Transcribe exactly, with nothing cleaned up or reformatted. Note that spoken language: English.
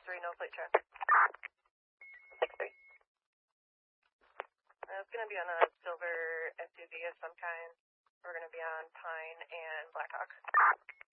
three, no plate traffic. six three. Uh, it's going to be on a silver S U V of some kind. We're going to be on Pine and Blackhawk.